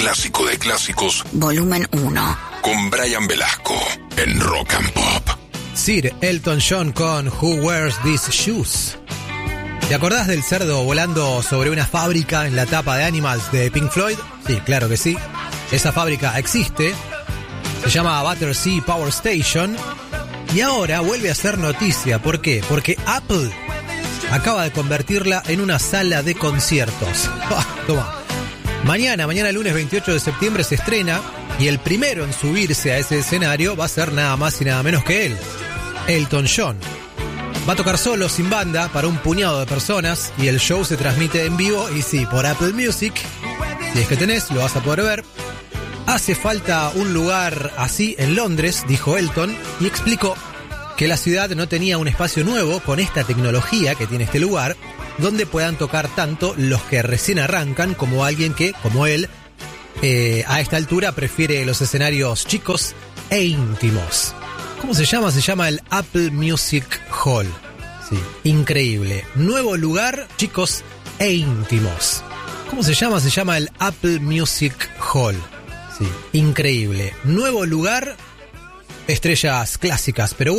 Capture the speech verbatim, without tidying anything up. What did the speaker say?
clásico de clásicos, volumen uno, con Brian Velasco en Rock and Pop. Sir Elton John con Who Wears These Shoes. ¿Te acordás del cerdo volando sobre una fábrica en la tapa de Animals de Pink Floyd? Sí, claro que sí. Esa fábrica existe. Se llama Battersea Power Station. Y ahora vuelve a ser noticia. ¿Por qué? Porque Apple acaba de convertirla en una sala de conciertos. Toma. Mañana, mañana lunes veintiocho de septiembre se estrena. Y el primero en subirse a ese escenario va a ser nada más y nada menos que él, Elton John. Va a tocar solo, sin banda, para un puñado de personas. Y el show se transmite en vivo. Y sí, por Apple Music. Si es que tenés, lo vas a poder ver. Hace falta un lugar así en Londres, dijo Elton, y explicó que la ciudad no tenía un espacio nuevo con esta tecnología que tiene este lugar, donde puedan tocar tanto los que recién arrancan como alguien que, como él, eh, a esta altura prefiere los escenarios chicos e íntimos. ¿Cómo se llama? Se llama el Apple Music Hall. Sí, increíble. Nuevo lugar, chicos e íntimos. ¿Cómo se llama? Se llama el Apple Music Hall. Sí, increíble. Nuevo lugar, estrellas clásicas, pero